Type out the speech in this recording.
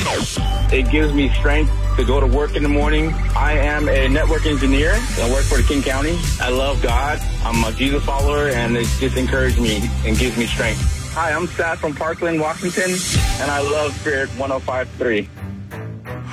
It gives me strength to go to work in the morning. I am a network engineer. I work for the King County. I love God. I'm a Jesus follower, and it just encourages me and gives me strength. Hi, I'm Seth from Parkland, Washington, and I love Spirit 105.3.